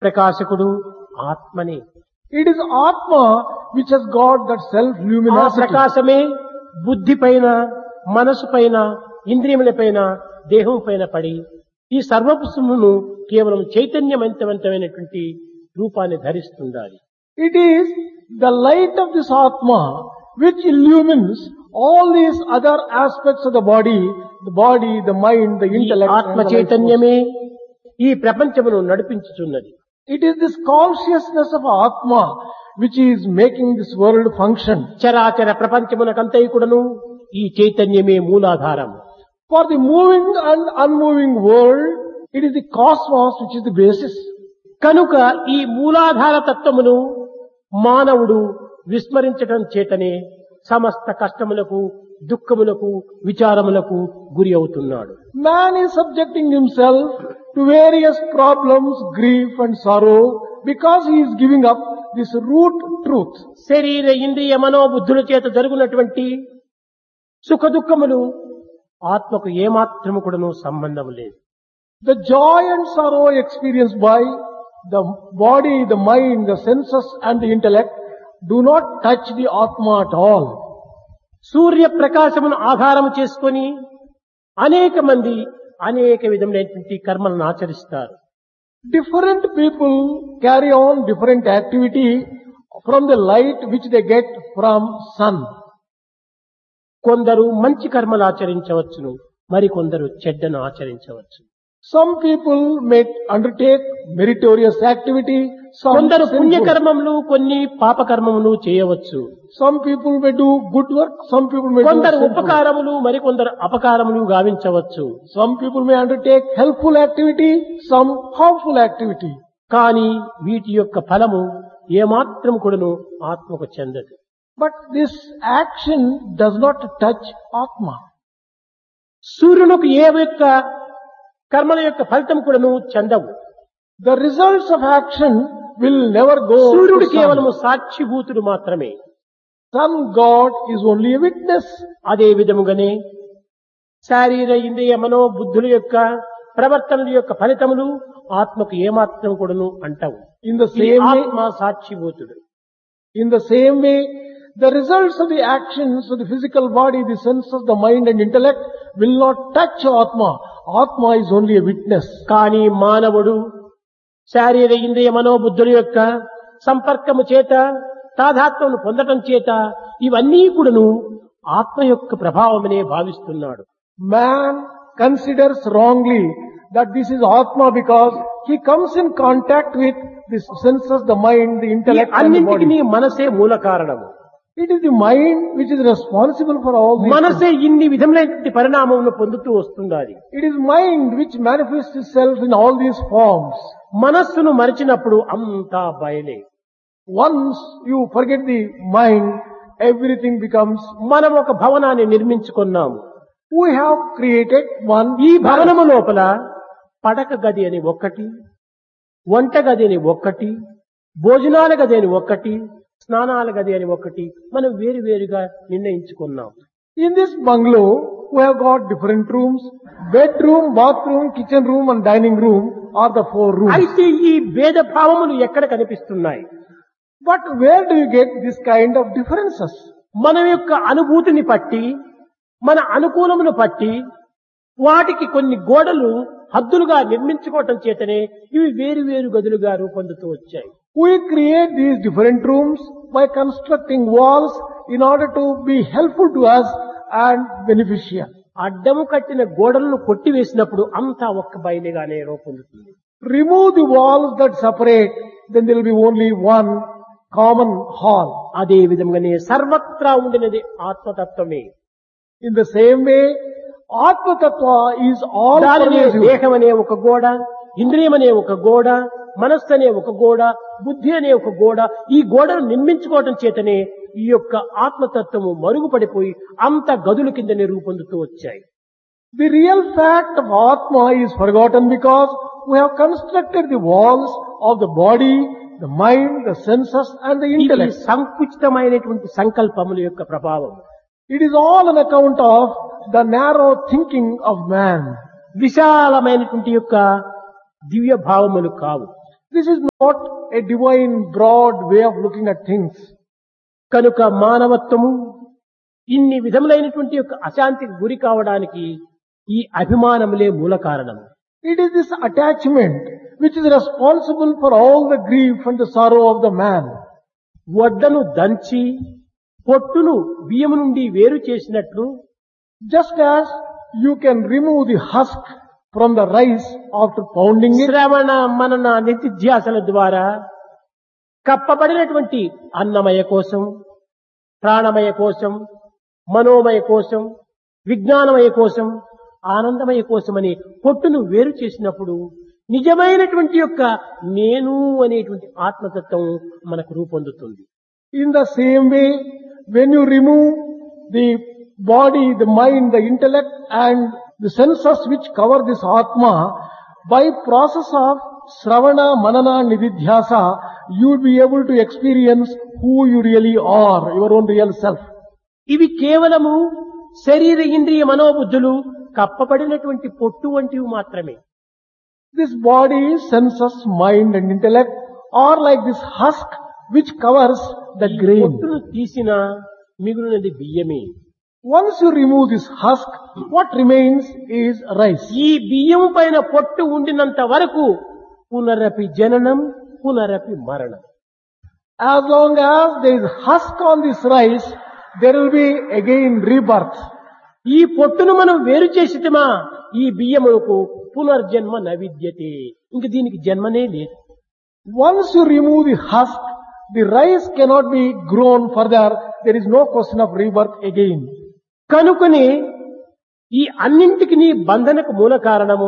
ప్రకాశకుడు ఆత్మనే. It is Atma which has got that ఆ self-luminosity. ప్రకాశమే బుద్ధి పైన, మనసు పైన, ఇంద్రియముల పైన, దేహం పైన పడి ఈ సర్వపుష్పమును కేవలం చైతన్యవంతమైనటువంటి రూపాన్ని ధరిస్తుండాలి. It is the light of this Atma which illumines all these other aspects of the body, the mind, the ఈ intellect. ఆత్మ and the life force. చైతన్యమే ఈ ప్రపంచమును నడిపించుచున్నది. It is this consciousness of Atma which is making this world function. చరాచర ప్రపంచమునకంతయు కూడాను ఈ చైతన్యమే మూలాధారం. For the moving and unmoving world, it is the cosmos which is the basis. కనుక ఈ మూలాధార తత్వమును మానవుడు విస్మరించటం చేతనే సమస్త కష్టములకు, దుఃఖములకు, విచారములకు గురి అవుతున్నాడు. Man is subjecting himself to various problems, grief and sorrow because he is giving up this root truth. శరీర ఇంద్రియ మనోబుద్ధుల చేత జరుగునటువంటి సుఖ దుఃఖములు ఆత్మకు ఏమాత్రము కూడాను సంబంధం లేదు. The joy and sorrow experienced by the body, the mind, the senses and the intellect do not touch the Atma at all. సూర్య ప్రకాశమును ఆధారము చేసుకొని అనేక మంది అనేక విధములైనటువంటి కర్మలను ఆచరిస్తారు. Different people carry on different activity from the light which they get from sun. కొందరు మంచి కర్మలు ఆచరించవచ్చును, మరికొందరు చెడ్డను ఆచరించవచ్చు. Some people may undertake meritorious activity, some కొందరు sinful. పుణ్యకర్మములు, కొన్ని పాపకర్మములు చేయవచ్చు. Some people may do good work, some people may do కొందరు sinful. ఉపకారములు, మరికొందరు అపకారములు గావించవచ్చు. Some people may undertake helpful activity, some harmful activity. కానీ వీటి యొక్క ఫలము ఏమాత్రం కూడాను ఆత్మకు చెందదు. But this action does not touch Atma. సూర్యునికి ఏ యొక్క కర్మల యొక్క ఫలితం కూడాను చెందవు. The results of action will never go సూర్యుడు to కేవలము sun. సాక్షిభూతుడు మాత్రమే. Sun God is only a witness. అదే విధముగానే శారీర ఇంద్రియ మనోబుద్ధుల యొక్క ప్రవర్తనల యొక్క ఫలితములు ఆత్మకు ఏమాత్రం కూడాను అంటావు. In the ఈ same way, ఆత్మ సాక్షిభూతుడు. the results of the actions of the physical body, the senses, the mind and intellect will not touch Atma. Atma is only a witness. కానీ మానవుడు శారీర ఇంద్రియ మనోబుద్ధుల యొక్క సంపర్కము చేత, తాదాత్మ్యమును పొందటం చేత ఇవన్నీ కూడాను ఆత్మ యొక్క ప్రభావమనే భావిస్తున్నాడు. Man considers wrongly that this is Atma because he comes in contact with the senses, the mind, the ఈ intellect and the అన్నింటికి body. మనసే మూల కారణము. It is the mind which is responsible for all these things. మనసే ఇన్ని విధములైన పరిణామమును పొందుతూ వస్తుండాలి. It is mind which manifests itself in all these forms. మనస్సును మరిచినప్పుడు అంతా బయలే. Once you forget the mind, everything becomes. మనం ఒక భవనాన్ని నిర్మించుకున్నాము. We have created one. ఈ భవనము లోపల పడక గది అని ఒకటి, వంట గది అని ఒకటి, భోజనాల గది అని ఒకటి, స్నానాల గది అని ఒకటి మనం వేరువేరుగా నిర్ణయించుకున్నాం. In this bungalow, we have got different rooms. Bedroom, bathroom, kitchen room and dining room are the 4 rooms. అయితే ఈ భేద భావములు ఎక్కడ కనిపిస్తున్నాయి? But where do you get this kind of differences? మన యొక్క అనుభూతిని పట్టి, మన అనుకూలమును పట్టి వాటికి కొన్ని గోడలు హద్దులుగా నిర్మించుకోవటం చేతనే ఇవి వేరు వేరు గదులుగా రూపొందుతూ వచ్చాయి. We create these different rooms by constructing walls in order to be helpful to us and beneficial. అడ్డము కట్టిన గోడలను కొట్టివేసినప్పుడు అంతా ఒక్క బయలుగానే రూపొందుతుంది. Remove the walls that separate, then there will be only one common hall. అదే విధంగానే సర్వత్రా ఉండినది ఆత్మతత్వమే. In the same way, Atma Tattva is all దానినే pervasive. దేహం అనే ఒక గోడ, ఇంద్రియం అనే ఒక గోడ, మనస్సు అనే ఒక గోడ, బుద్ధి అనే ఒక గోడ, ఈ గోడను నిర్మించుకోవటం చేతనే ఈ యొక్క ఆత్మతత్వము మరుగుపడిపోయి అంత గదుల కిందనే రూపొందుతూ వచ్చాయి. The real fact of Atma is forgotten because we have constructed the walls of the body, the mind, the senses and the ఇది intellect. సంకుచితమైనటువంటి సంకల్పముల యొక్క ప్రభావం. It is all on account of the narrow thinking of man. విశాలమైనటువంటి యొక్క దివ్య భావములు కావు. This is not a divine, broad way of looking at things. కనుక మానవత్వము ఇన్ని విధములైనటువంటి యొక్క అశాంతికి గురి కావడానికి ఈ అభిమానములే మూల కారణము. It is this attachment which is responsible for all the grief and the sorrow of the man. వడ్డను దంచి పొట్టును బియ్యము నుండి వేరు చేసినట్లు Just as you can remove the husk from the rice after pounding it, శ్రవణ మనన నిత్యాసల ద్వారా కప్పబడినటువంటి అన్నమయ కోసం, ప్రాణమయ కోసం, మనోమయ కోసం, విజ్ఞానమయ కోసం, ఆనందమయ కోసం అని పొట్టును వేరు చేసినప్పుడు నిజమైనటువంటి యొక్క నేను అనేటువంటి ఆత్మతత్వం మనకు రూపొందుతుంది. in the same way, when you remove the body, the mind, the intellect and the senses which cover this Atma, by process of Sravana, Manana, Nididhyasa, you will be able to experience who you really are, your own real self. ఇవి కేవలము శరీర ఇంద్రియ మనోబుద్ధులు కప్పబడినటువంటి పొట్టు వంటివి మాత్రమే. This body, senses, mind and intellect are like this husk which covers the ఈ grain. పొట్టును తీసిన మిగులున్నది బియ్యమే. Once you remove this husk, what remains is rice. ఈ బియ్యం పైన పొట్టు ఉండినంత వరకు పునరపి జననం, పునరపి మరణం. As long as there is husk on this rice, there will be again rebirth. ఈ పొట్టును మనం వేరు చేసిటమా ఈ బియ్యములకు పునర్జన్మ నవిద్యతే. ఇంక దీనికి జన్మనే లేదు. Once you remove the husk, the rice cannot be grown further. There is no question of rebirth again. కనుకని ఈ అన్నింటికి నీ బంధనకు మూల కారణము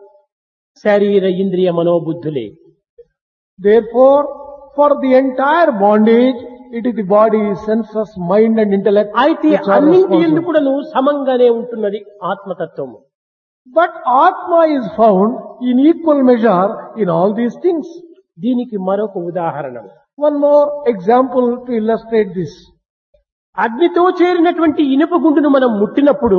శరీర ఇంద్రియ మనోబుద్ధులే. Therefore, for the entire bondage, it is the body, senses, mind and intellect అయితే which are అన్నింటి responsible. ఎందుకు కూడాను సమంగానే ఉంటున్నది ఆత్మతత్వము. But Atma is found in equal measure in all these things. దీనికి మరొక ఉదాహరణ, One more example to illustrate this. అగ్నితో చేరినటువంటి ఇనుప గుండును మనం ముట్టినప్పుడు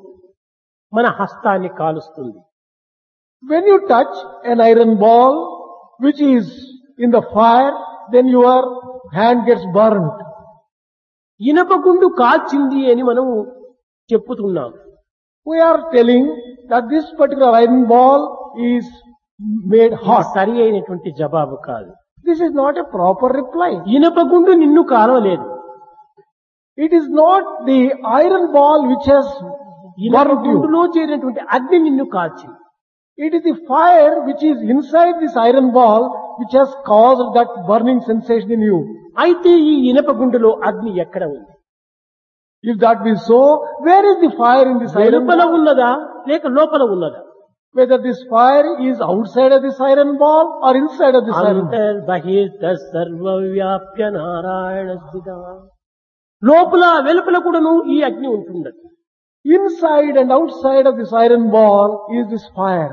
మన హస్తాన్ని కాలుస్తుంది. When you touch an iron ball which is in the fire, then your hand gets burnt. ఇనుప గుండు కాల్చింది అని మనం చెప్పుతున్నాం. We are telling that this particular iron ball is made ఇది hot. సరి అయినటువంటి జవాబు కాదు. This is not a proper reply. ఇనుప గుండు నిన్ను కాలవలేదు. It is not the iron ball which has ఇనుప burnt you. గుండులో చేరినటువంటి అగ్ని నిన్ను కాల్చింది. It is the fire which is inside this iron ball which has caused that burning sensation in you. అయితే ఈ ఇనుప గుండులో అగ్ని ఎక్కడ ఉంది? If that be so, where is the fire in this iron వెలుపల ball? ఉన్నదా లేక లోపల ఉన్నదా? Whether this fire is outside of this iron ball or inside of this iron ball. అంతర్బహిర్త సర్వవ్యాప్య Narayana స్థిత. లోపల వెలుపల కూడాను ఈ అగ్ని ఉంటున్నది. Inside and outside of this iron ball is this fire.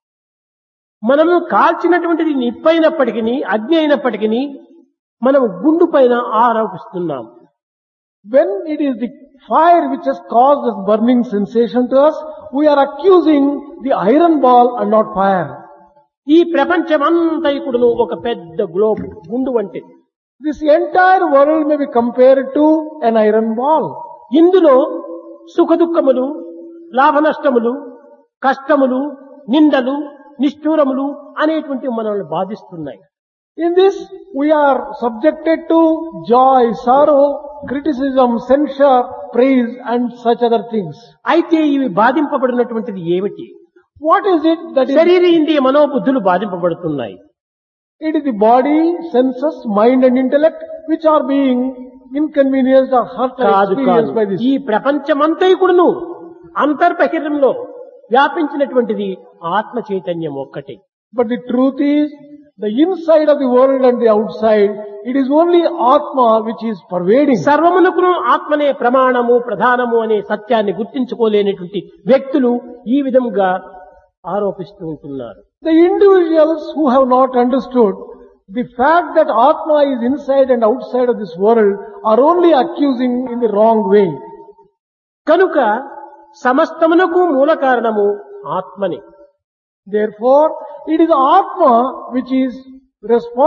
మనము కాల్చినటువంటిది నిప్పైనప్పటికీ అగ్ని అయినప్పటికీ మనం గుండు పైన ఆరోపిస్తున్నాం. When it is the fire which has caused this burning sensation to us, we are accusing the iron ball and not fire. ఈ ప్రపంచమంతా కూడాను ఒక పెద్ద గ్లోబ్ గుండు వంటిది. This entire world may be compared to an iron ball. ఇందులో సుఖ దుఃఖములు, లాభ నష్టములు, కష్టములు, నిందలు, నిష్ఠూరములు అనేటువంటి మనల్ని బాధిస్తున్నాయి. In this, we are subjected to joy, sorrow, criticism, censure, praise and such other things. అయితే ఇవి బాధింపబడినటువంటిది ఏమిటి? What is it that is? శరీర ఇంద్రియ మనోబుద్ధులు బాధింపబడుతున్నాయి. It is the body, senses, mind and intellect which are being inconvenienced or hurt or కాదు కాదు, experienced by this. ఈ ప్రపంచమంతా కూడాను అంతర్బహిర్యంలో వ్యాపించినటువంటిది ఆత్మ చైతన్యం ఒక్కటే. But the truth is, the inside of the world and the outside, it is only Atma which is pervading. సర్వమునకును ఆత్మనే ప్రమాణము ప్రధానము అనే సత్యాన్ని గుర్తించుకోలేనటువంటి వ్యక్తులు ఈ విధంగా ఆరోపిస్తూ ఉంటున్నారు. The individuals who have not understood the fact that Atma is inside and outside of this world are only accusing in the wrong way. కనుక సమస్తమునకు మూల కారణము ఆత్మనే. Therefore, it is Atma which is responsibility